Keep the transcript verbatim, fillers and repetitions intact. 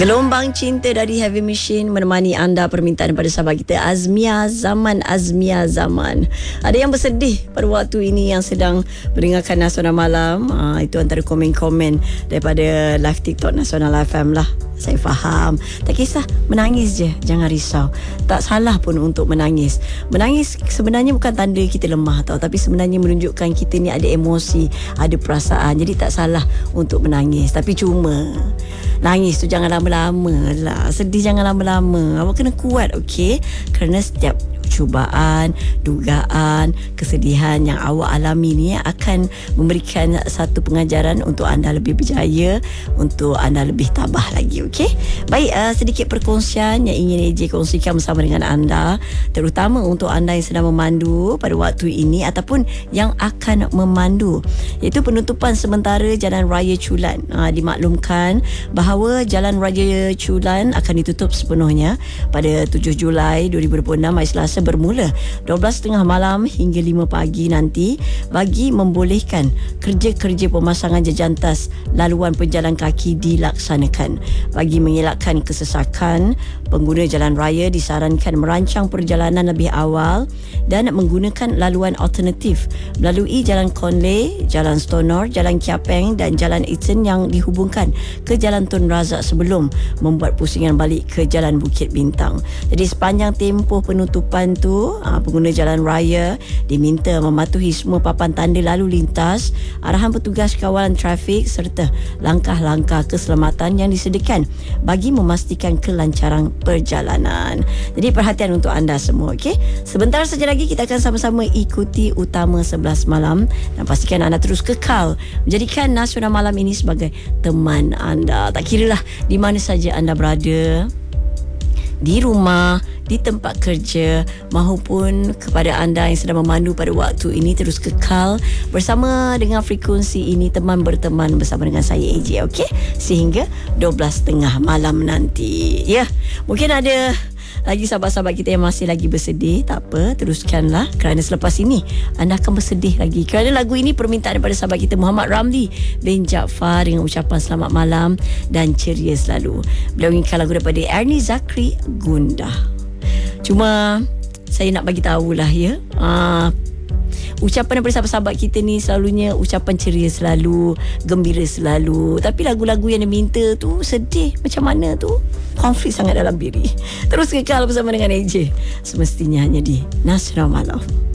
Gelombang cinta dari Heavy Machine menemani anda, permintaan daripada sahabat kita Azmia Zaman. Azmia Zaman. Ada yang bersedih pada waktu ini yang sedang mendengarkan Nasional Malam. Ha, itu antara komen-komen daripada live TikTok Nasional F M lah. Saya faham. Tak kisah, menangis je, jangan risau. Tak salah pun untuk menangis. Menangis sebenarnya bukan tanda kita lemah tau, tapi sebenarnya menunjukkan kita ni ada emosi, ada perasaan. Jadi tak salah untuk menangis. Tapi cuma nangis tu jangan lama-lama lah. Sedih jangan lama-lama. Awak kena kuat, okey? Kerana setiap cubaan, dugaan, kesedihan yang awak alami ni akan memberikan satu pengajaran untuk anda lebih berjaya, untuk anda lebih tabah lagi, okey? Baik, uh, sedikit perkongsian yang ingin A J kongsikan bersama dengan anda, terutama untuk anda yang sedang memandu pada waktu ini ataupun yang akan memandu, iaitu penutupan sementara Jalan Raya Chulan. Uh, dimaklumkan bahawa Jalan Raya Chulan akan ditutup sepenuhnya pada tujuh Julai dua ribu dua puluh enam, hari Selasa, bermula dua belas tiga puluh malam hingga lima pagi nanti, bagi membolehkan kerja-kerja pemasangan jejantas laluan penjalan kaki dilaksanakan. Bagi mengelakkan kesesakan, pengguna jalan raya disarankan merancang perjalanan lebih awal dan menggunakan laluan alternatif melalui Jalan Conley, Jalan Stonor, Jalan Kiapeng dan Jalan Eaton yang dihubungkan ke Jalan Tun Razak sebelum membuat pusingan balik ke Jalan Bukit Bintang. Jadi sepanjang tempoh penutupan tu, pengguna jalan raya diminta mematuhi semua papan tanda lalu lintas, arahan petugas kawalan trafik serta langkah-langkah keselamatan yang disediakan bagi memastikan kelancaran perjalanan. Jadi perhatian untuk anda semua, okey? Sebentar saja lagi kita akan sama-sama ikuti Utama sebelas Malam dan pastikan anda terus kekal menjadikan Nasional Malam ini sebagai teman anda. Tak kiralah di mana saja anda berada, di rumah, di tempat kerja, maupun kepada anda yang sedang memandu pada waktu ini, terus kekal bersama dengan frekuensi ini, teman berteman bersama dengan saya A J, okey? Sehingga dua belas tiga puluh malam nanti. Ya, mungkin ada lagi sahabat-sahabat kita yang masih lagi bersedih. Tak apa, teruskanlah, kerana selepas ini anda akan bersedih lagi. Kerana lagu ini permintaan daripada sahabat kita Muhammad Ramli bin Jaafar dengan ucapan selamat malam dan ceria selalu. Beliau inginkan lagu daripada Ernie Zakri, Gundah. Cuma saya nak bagi tahulah ya, uh, ucapan daripada sahabat-sahabat kita ni selalunya ucapan ceria selalu, gembira selalu. Tapi lagu-lagu yang dia minta tu sedih macam mana tu, konflik sangat dalam diri. Terus kekal bersama dengan A J, semestinya hanya di Nasional Malam.